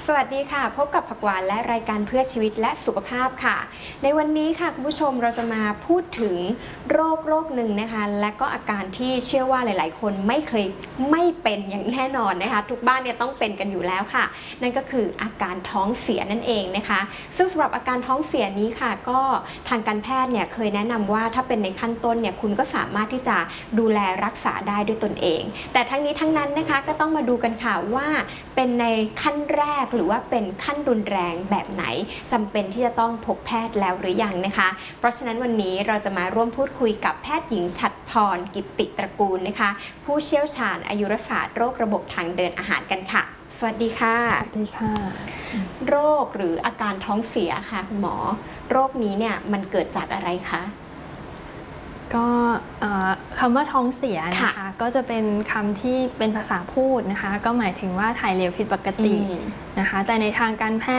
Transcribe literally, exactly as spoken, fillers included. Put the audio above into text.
สวัสดีค่ะพบกับผักหวานและรายการเพื่อชีวิตและสุขภาพค่ะในวันนี้ค่ะคุณผู้ชมเราจะมาพูดถึงโรคโรคหนึ่งนะคะและก็อาการที่เชื่อว่าหลายๆคนไม่เคยไม่เป็นอย่างแน่นอนนะคะทุกบ้านเนี่ยต้องเป็นกันอยู่แล้วค่ะนั่นก็คืออาการท้องเสียนั่นเองนะคะซึ่งสำหรับอาการท้องเสียนี้ค่ะก็ทางการแพทย์เนี่ยเคยแนะนำว่าถ้าเป็นในขั้นต้นเนี่ยคุณก็สามารถที่จะดูแลรักษาได้ด้วยตนเองแต่ทั้งนี้ทั้งนั้นนะคะก็ต้องมาดูกันค่ะว่าเป็นในขั้นแรกหรือว่าเป็นขั้นรุนแรงแบบไหนจำเป็นที่จะต้องพบแพทย์แล้วหรือยังนะคะเพราะฉะนั้นวันนี้เราจะมาร่วมพูดคุยกับแพทย์หญิงฉัตรพรกิตติตระกูลนะคะผู้เชี่ยวชาญอายุรศาสตร์โรคระบบทางเดินอาหารกันค่ะสวัสดีค่ะสวัสดีค่ะโรคหรืออาการท้องเสียค่ะคุณหมอโรคนี้เนี่ยมันเกิดจากอะไรคะก็คำว่าท้องเสียนะคะก็จะเป็นคำที่เป็นภาษาพูดนะคะก็หมายถึงว่าถ่ายเหลวผิดปกตินะคะแต่ในทางการแพทย์